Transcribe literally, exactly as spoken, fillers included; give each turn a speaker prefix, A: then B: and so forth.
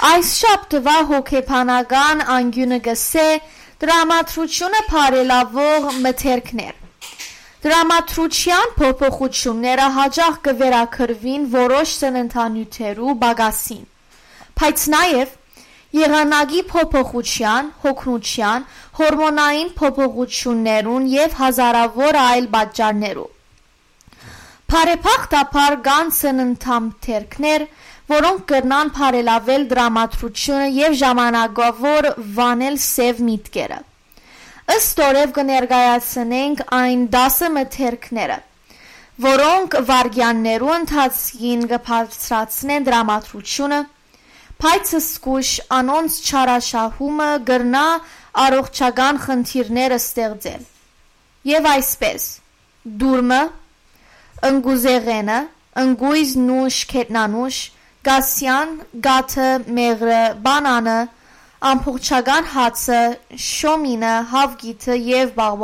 A: Այս շաբթվա հոգեբանական անկյունը գսե դրամատրությունը բարելավող մթերքներ։ Դրամատրության փոփոխությունները հաճախ կվերագրվին որոշ սննդանյութերու բագասին, բայց նաև եղանակի փոփոխության, հոգնության, հորմոնային փոփոխություններուն եւ հազարավոր այլ պատճառներով։ Բարեփոխտաբար կան սննդամթերքներ, որոնք կրնան բարելավել դրամատրությունը եւ ժամանակավոր վանել սև միտքերը։ Ըստ օրև կներկայացնենք այն դասը մթերքները, որոնք վարգյաններու ընթացքին կբարձրացնեն դրամատրությունը, բայց զսկուշ անոնց չարաշահումը կրնա առողջական խնդիրներ ստեղծել։ Եվ այսպես, դուրմը, ընկուզեղենը, ընկույզն ու շքետնանուշ, գասյան, գաթը, մեղրը, բանանը, ամբողջական հացը, շոմինը, հավգիթը եւ